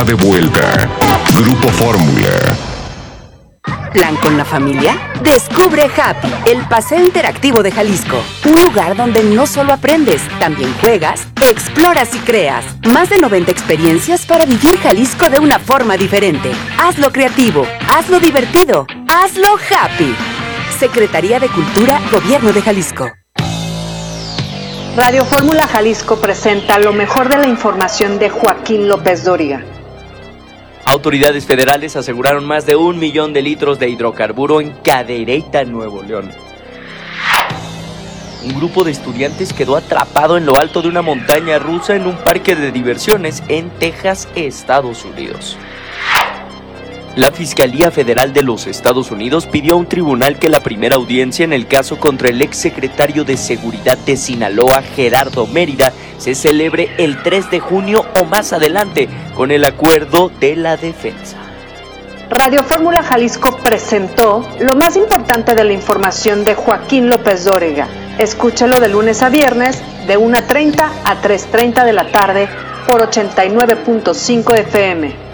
De vuelta. Grupo Fórmula. ¿Plan con la familia? Descubre Happy, el paseo interactivo de Jalisco. Un lugar donde no solo aprendes, también juegas, exploras y creas. Más de 90 experiencias para vivir Jalisco de una forma diferente. Hazlo creativo, hazlo divertido, hazlo happy. Secretaría de Cultura, Gobierno de Jalisco. Radio Fórmula Jalisco presenta lo mejor de la información de Joaquín López Dóriga. Autoridades federales aseguraron más de 1 millón de litros de hidrocarburo en Cadereyta, Nuevo León. Un grupo de estudiantes quedó atrapado en lo alto de una montaña rusa en un parque de diversiones en Texas, Estados Unidos. La Fiscalía Federal de los Estados Unidos pidió a un tribunal que la primera audiencia en el caso contra el exsecretario de Seguridad de Sinaloa, Gerardo Mérida, se celebre el 3 de junio o más adelante, con el acuerdo de la defensa. Radio Fórmula Jalisco presentó lo más importante de la información de Joaquín López Dóriga. Escúchalo de lunes a viernes, de 1:30 a 3:30 de la tarde, por 89.5 FM.